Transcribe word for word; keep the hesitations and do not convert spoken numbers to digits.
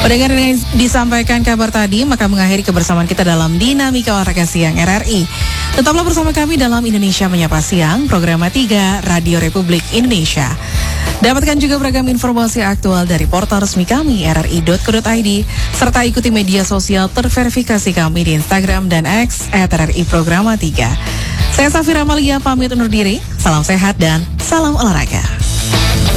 Pendengar yang disampaikan kabar tadi, maka mengakhiri kebersamaan kita dalam Dinamika Olahraga Siang R R I. Tetaplah bersama kami dalam Indonesia Menyapa Siang, program tiga Radio Republik Indonesia. Dapatkan juga beragam informasi aktual dari portal resmi kami r r i dot co dot i d, serta ikuti media sosial terverifikasi kami di Instagram dan X at R R I Programa tiga. Saya Safira Amalia pamit undur diri, salam sehat dan salam olahraga.